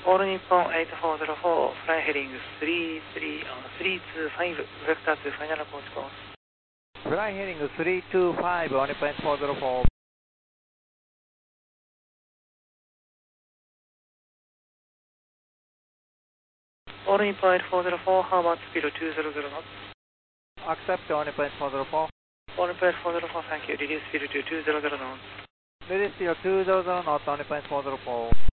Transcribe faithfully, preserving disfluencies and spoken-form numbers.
All Nippon eight four zero four, fly heading three three, uh, three two five, vector to final approach course. Fly heading three two five, All Nippon eight four zero four. All Nippon eight four zero four, how about speed two hundred knots? Accept All Nippon eight four zero four. All Nippon eight four zero four, thank you. Reduce speed to two hundred knots. Reduce speed to two hundred knots, All Nippon eight four zero four.